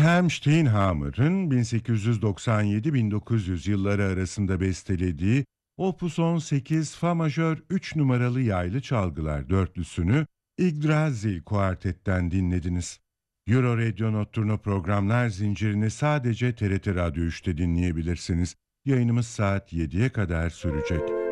Wilhelm Steinhammer'ın 1897-1900 yılları arasında bestelediği Opus 18 Fa majör 3 numaralı yaylı çalgılar dörtlüsünü Yggdrasil Kuartet'ten dinlediniz. Euro Radio Nocturno programlar zincirini sadece TRT Radyo 3'te dinleyebilirsiniz. Yayınımız saat 7'ye kadar sürecek.